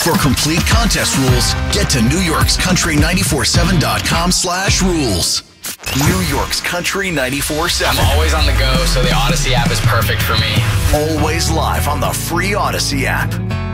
For complete contest rules, get to NewYorksCountry947.com/rules. New York's Country 94.7. I'm always on the go, so the Odyssey app is perfect for me. Always live on the free Odyssey app.